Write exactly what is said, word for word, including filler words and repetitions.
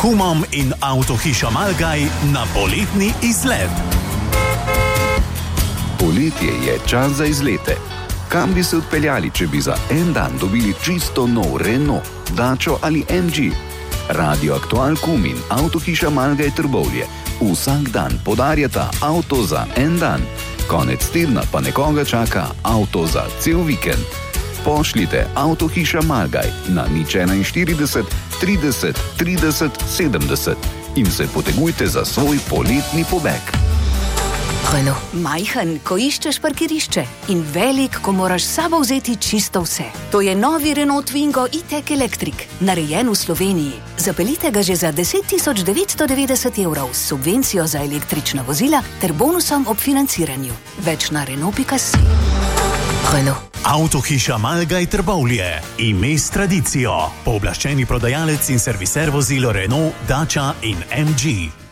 kumom in avtohiša Malgaj na poletni izlet. Poletje je čas za izlete. Kam bi se odpeljali, če bi za en dan dobili čisto nov Renault, Dacio ali em dži? Radio Aktual Kum in avtohiša Malgaj Trbovlje vsak dan podarjata avto za en dan. Konec tedna pa nekoga čaka avto za cel vikend. Pošljite avtohiša Malgaj na nič enainštirideset trideset trideset sedemdeset in se potegujte za svoj poletni pobeg. Renault. Majhen, ko iščeš parkirišče, in velik, ko moraš s sabo vzeti čisto vse. To je novi Renault Twingo e-tech Electric, narejen v Sloveniji. Zapeljite ga že za deset tisoč devetsto devetdeset evrov s subvencijo za električna vozila ter bonusom ob financiranju. Več na renault pika si. Renault. Avtohiša Malgaj Trbovlje. Ime s tradicijo. Pooblaščeni prodajalec in serviser vozil Renault, Dacia in em dži.